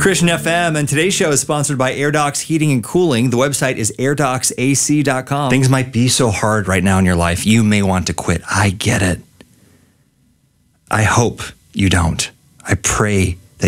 Christian FM, and today's show is sponsored by AirDocs Heating and Cooling. The website is airdocsac.com. Things might be so hard right now in your life. You may want to quit. I get it. I hope you don't. I pray